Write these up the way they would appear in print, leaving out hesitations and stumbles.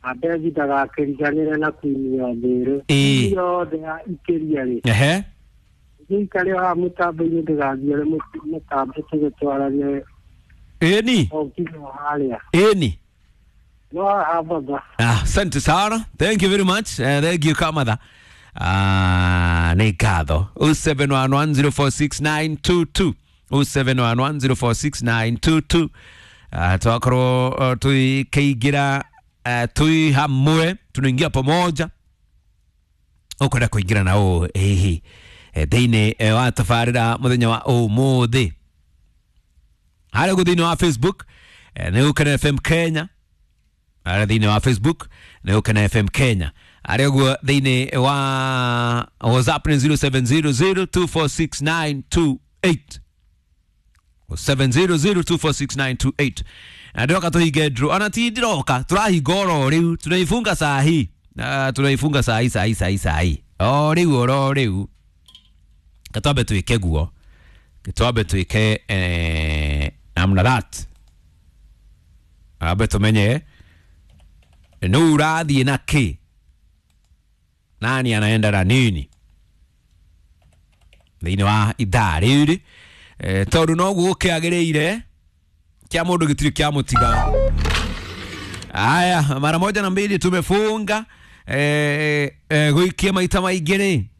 David agakiriganira na kuinio ndiro iyo ya ikiriari kale ha mutambo ni ndigathiere mutambo tugitwarane ni halia ni no ababa asante sana, thank you very much, thank you Kamatha. Nekado 0711046922 0711046922 twakoro tuikeigira tui hamwe tunaingia pamoja ukwenda kuingira nao thini wa tafarira muthenya wa umuthi hali guthini wa Facebook ni Ukana FM Kenya, hali thini wa Facebook ni Ukana FM Kenya, hali gu thini wa WhatsApp ni 0700246928 0700246928 ndoka tuhigedro anatidiroka turahigoro riu tunaifunga saa hii tunaifunga saa hii riu katobe tuike guo katobe tuike namna that abe tumenye no urathi na ki nani anaenda na nini thini wa idari tondu no gukiagireire kia mundu gitiri kia mutiga. Aya, mara moja na mbili tumefunga guikia maita maigiri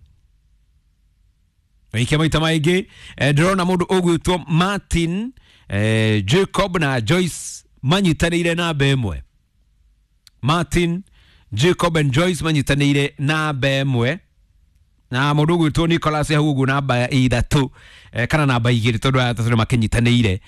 drona mundu ogwitwo Martin Jacob na Joyce manyitanire na bemwe. Martin Jacob and Joyce manyitanire na bemwe na mundu ogwitwo Nicholas Yahugu namba ithatu kana namba igiri tondu atatu makinyitanire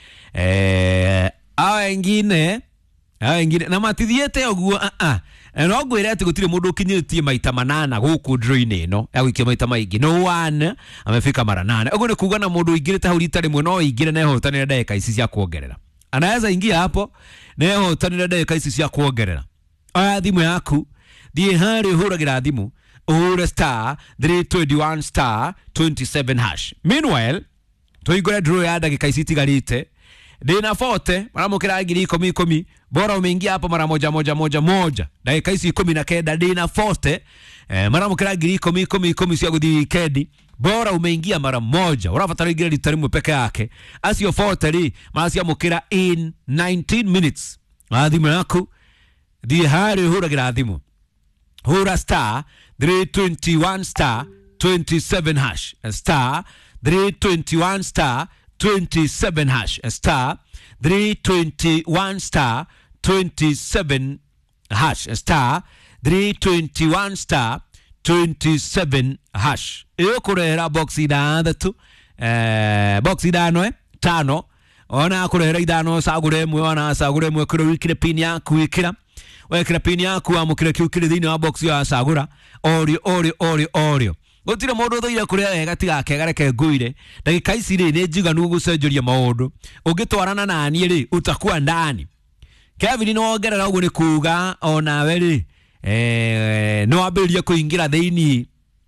aengine na matithiete oguo no ngwire ati gutire mundu ukinyitie maita manana guku drain ino awikia maita maingi no one amefika mara 8 oguo ni kuga na mundu ingirite hau rita rimwe no ingire na hotanire dakika ici cia kuongerera anaweza ingia hapo na hotanire dakika ici cia kuongerera thimu yaku thie hari huragira thimu ure star 321 star 27 hash. Meanwhile tuigore draw ya dakika ici tigarite dina forte maramukira ngiri 10 bora umeingia hapo mara moja dakika ici 19 dina forte maramukira ngiri 10 cia guthi weekend bora umeingia mara moja urafatara ngiri rimwe peke yake asio forte ri maracia mukira in 19 minutes thimu yaku thie hari huragira thimu hura star 321 star 27 hash star 321 star 27 hash star 321 star 27 hash star 321 star 27 hash iyo kurehera box idatu box idano tano ona kurehera idano sagure mwe ona sagure mwe kuro wikire pin yaku wikira wekira pin yaku amukire kiukire thini wa box ya sagura orio gutire mundu thoire kuria wega tiga kegareke nguire dakika ici ri ni njiganu gucenjeria maundu ungitwarana nani ri utakuwa ndani Kevin no ongerera uguo ni kuga ona we ri no abiria kuingira thini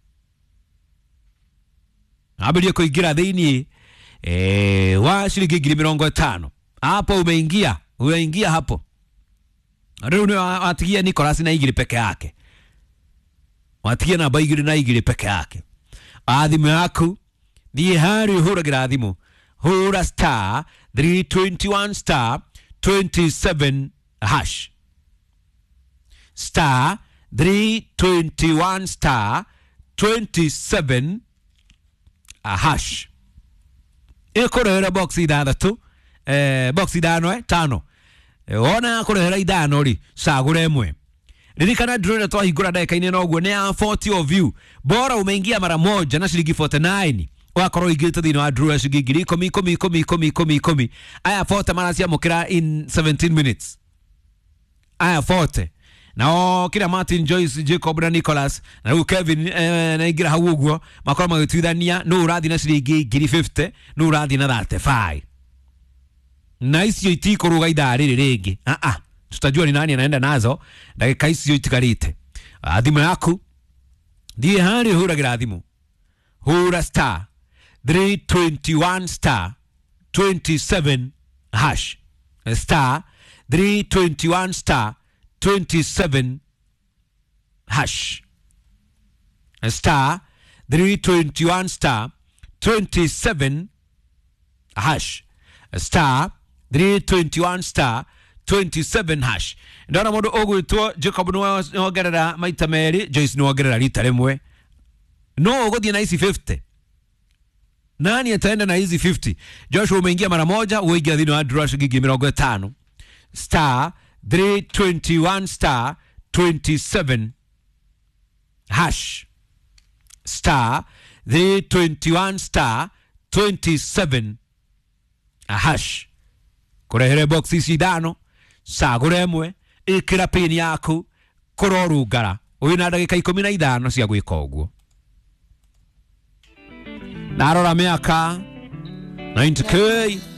wa shilingi 50 hapo umeingia hapo leo ni atigia Nicholas na igiri peke yake watigia na baigiri na igiri peke yake thimu yaku thie hari huragira thimu hura star 321 star 27 hash star 321 star 27 hash ikurehera box idatu box idano tano ona kurehera idano ri sagure mwe Nilika drone toa higura dakika ine noguo ne 40 of you bora umeingia mara moja na shilingi 49 wakoro igita thino wa draw shilingi 10 aya 40 mara cia mukira in 17 minutes aya 40 na kila Martin Joyce Jacob na Nicholas na Kevin na igira hauguo makoro magituithania no urathi na shilingi 50 no urathi na 35 na icio itikuruga idari ringi tutajua ni nani anaenda nazo dakika hizi itikarite thimu yaku thie hari huragira thimu hura star 321 star 27 hash star 321 star 27 hash star 321 star 27 hash star 321 star 27 hash. Ndona mundu ogwitwo Jacob no gerera maita meri, Joyce no gerera rita rimwe. No ugothie na hizi 50. Nani ataenda na hizi 50? Joshua umeingia mara moja, uingia dhino wa draw shilingi 50 star 321 star 27 hash star 321 star 27 hash. Kurehere box ici dano sagura emwe ikira pin yaku kurorungara wina ndagika 15 cia gwika uguo. Narora miaka 90k